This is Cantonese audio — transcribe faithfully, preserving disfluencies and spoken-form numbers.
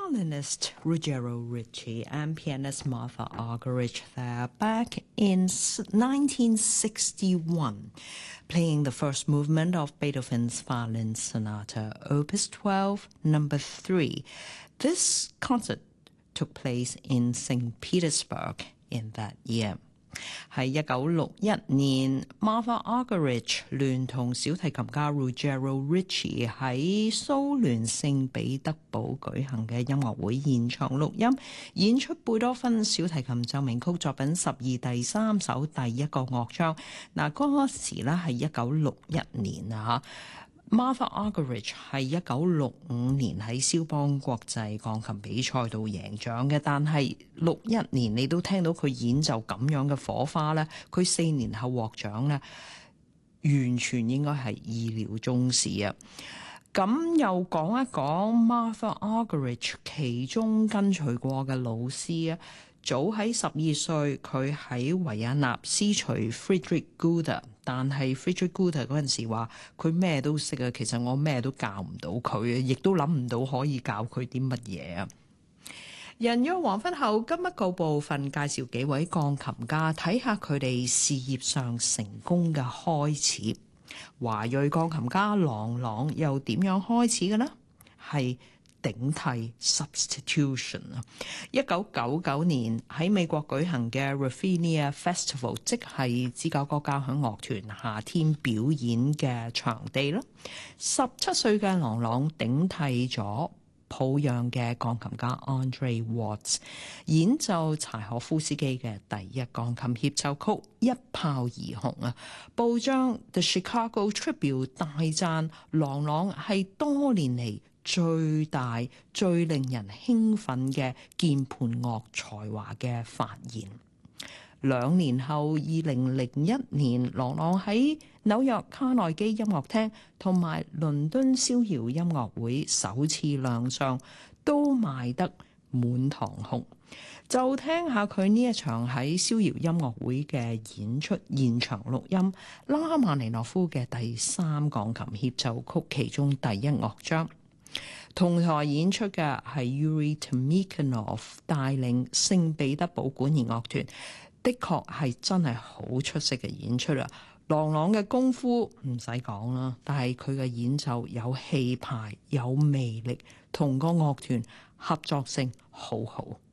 violinist Ruggiero Ricci and pianist Martha Argerich there back in nineteen sixty-one, playing the first movement of Beethoven's Violin Sonata, Opus twelve, number three. This concert took place in Saint Petersburg in that year. 喺一九六一年 Martha Argerich 聯同小提琴家 Ruggiero Ricci 喺蘇聯聖彼得堡舉行嘅音樂會現場錄音，演出貝多芬小提琴奏鳴曲作品十二第三首第一個樂章。嗱，嗰時咧係一九六一年啊嚇。Martha Argerich 係一九六五年喺肖邦國際鋼琴比賽度贏獎嘅，但係六一年你都聽到佢演奏咁樣嘅火花咧，佢四年後獲獎咧，完全應該係意料中事啊！咁又講一講 Martha Argerich 其中跟隨過嘅老師啊。早喺十二歲，佢喺維也納師隨 Friedrich Gudde， 但係 Friedrich Gudde 嗰陣時話佢咩都識啊，其實我咩都教唔到佢啊，亦都諗唔到可以教佢啲乜嘢啊。人約黃昏後，今日個部分介紹幾位鋼琴家，睇下佢哋事業上成功嘅開始。華裔鋼琴家郎朗又點樣開始嘅呢？係頂替 substitution 啊！一九九九年喺美國舉行嘅 Raffine Festival， 即係芝加哥交響樂團夏天表演嘅場地啦。十七歲嘅郎朗頂替咗抱恙嘅鋼琴家 Andre Watts， 演奏柴可夫斯基嘅第一鋼琴協奏曲一炮而紅啊！報章 The Chicago Tribune 大讚郎朗係多年嚟最大最令人興奮嘅鍵盤樂才華嘅發現。兩年後，二零零一年，郎朗喺紐約卡內基音樂廳同埋倫敦逍遙音樂會首次亮相，都賣得滿堂紅。就聽下佢呢一場喺逍遙音樂會嘅演出現場錄音，拉赫曼尼諾夫嘅第三鋼琴協奏曲其中第一樂章。同台演出嘅係 Yuri Tmikhinov 帶領聖彼得堡管弦樂團，的確係真係好出色嘅演出啦。郎朗嘅功夫唔使講啦，但係佢嘅演奏有氣派、有魅力，同個樂團合作性好好。